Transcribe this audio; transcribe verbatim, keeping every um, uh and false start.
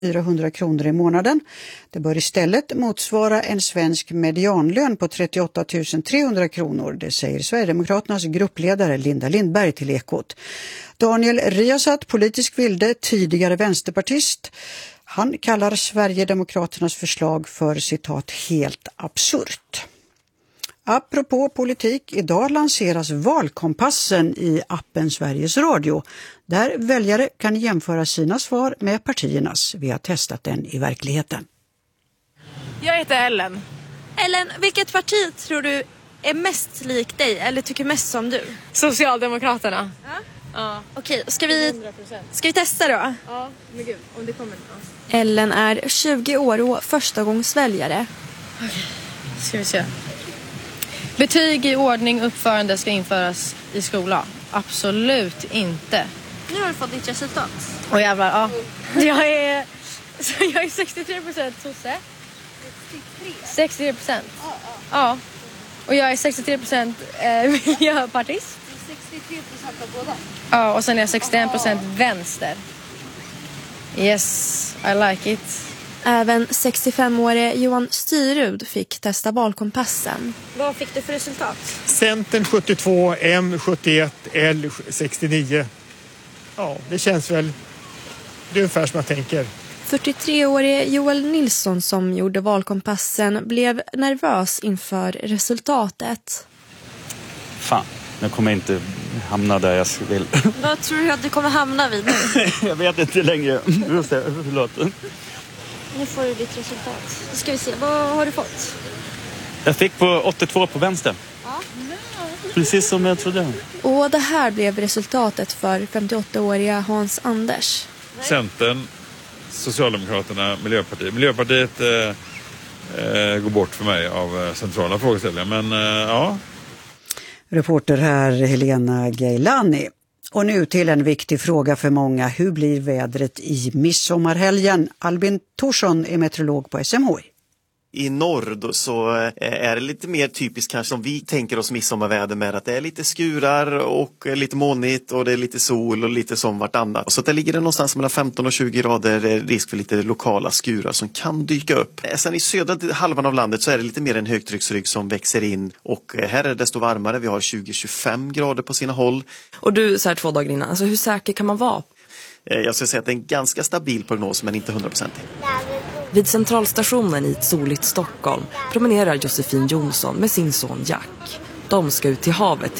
fyrahundra kronor i månaden. Det bör istället motsvara en svensk medianlön på trettioåtta tusen trehundra kronor, det säger Sverigedemokraternas gruppledare Linda Lindberg till Ekot. Daniel Riazat, politisk vilde, tidigare vänsterpartist, han kallar Sverigedemokraternas förslag för citat helt absurt. Apropå politik, idag lanseras valkompassen i appen Sveriges Radio. Där väljare kan jämföra sina svar med partiernas. Vi har testat den i verkligheten. Jag heter Ellen. Ellen, vilket parti tror du är mest lik dig eller tycker mest som du? Socialdemokraterna. Ja. Ja. Okej, ska vi, ska vi testa då? Ja, men gud, om det kommer. Ja. Ellen är tjugo år och första gångs väljare. Okej, ska vi se. Betyg i ordning uppförande ska införas i skolan. Absolut inte. Nu har du fått ditt resultat. Åh jävlar, ja. Jag är, jag är sextiotre procent sosse. sextiotre procent? Ja, ja. Ja. Och jag är sextiotre procent eh, miljöpartist. sextiotre procent av båda. Ja, och sen är jag sextioen procent vänster. Yes, I like it. Även sextiofemårige Johan Styrud fick testa valkompassen. Vad fick du för resultat? Centern sjuttiotvå, M sjuttioett, L sextionio. Ja, det känns väl det är ungefär som jag tänker. fyrtiotreårige Joel Nilsson som gjorde valkompassen blev nervös inför resultatet. Fan, jag kommer inte hamna där jag vill. Vad tror du att du kommer hamna vid nu? Jag vet inte längre. Förlåt. Nu får du ditt resultat. Nu ska vi se, vad har du fått? Jag fick på åttiotvå på vänster. Ja. Precis som jag trodde. Och det här blev resultatet för femtioåttaåriga Hans Anders. Centern, Socialdemokraterna, Miljöpartiet. Miljöpartiet eh, eh, går bort för mig av eh, centrala frågeställningar. Men eh, ja. Reporter här Helena Gailani. Och nu till en viktig fråga för många. Hur blir vädret i midsommarhelgen? Albin Thorsson är meteorolog på S M H I. I norr då så är det lite mer typiskt kanske som vi tänker oss midsommarväder med att det är lite skurar och lite molnigt och det är lite sol och lite som vartannat. Så det ligger det någonstans mellan femton och tjugo grader, risk för lite lokala skurar som kan dyka upp. Sen i södra halvan av landet så är det lite mer en högtrycksrygg som växer in och här är det desto varmare. Vi har tjugo till tjugofem grader på sina håll. Och du så här två dagar innan, alltså hur säker kan man vara? Jag ska säga att det är en ganska stabil prognos men inte hundra procent. Vid centralstationen i ett soligt Stockholm promenerar Josefin Jonsson med sin son Jack. De ska ut till havet